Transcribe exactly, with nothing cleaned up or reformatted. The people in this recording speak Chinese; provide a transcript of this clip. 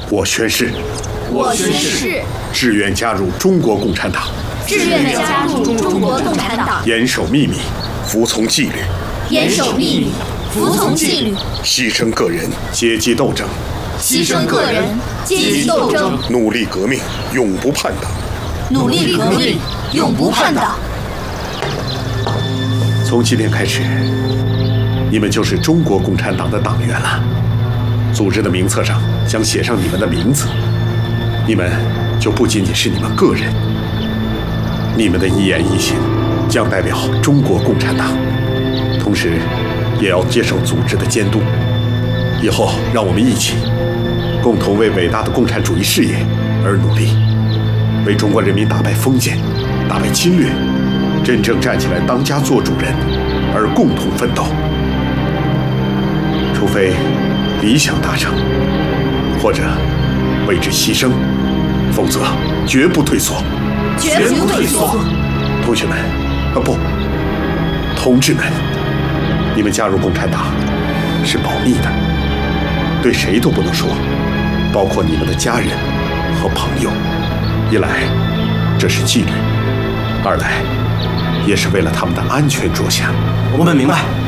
我宣誓， 我宣誓， 志愿加入中国共产党， 志愿加入中国共产党， 严守秘密，服从纪律， 严守秘密，服从纪律， 牺牲个人，阶级斗争， 牺牲个人，阶级斗争， 努力革命，永不叛党， 努力革命，永不叛党。 从今天开始，你们就是中国共产党的党员了。组织的名册上将写上你们的名字，你们就不仅仅是你们个人，你们的一言一行将代表中国共产党，同时也要接受组织的监督。以后让我们一起共同为伟大的共产主义事业而努力，为中国人民打败封建，打败侵略，真正站起来当家做主人而共同奋斗。除非理想达成，或者为之牺牲，否则绝不退缩， 绝不退缩。 同学们，啊不，同志们，你们加入共产党是保密的，对谁都不能说，包括你们的家人和朋友。一来，这是纪律；二来，也是为了他们的安全着想。 我们明白。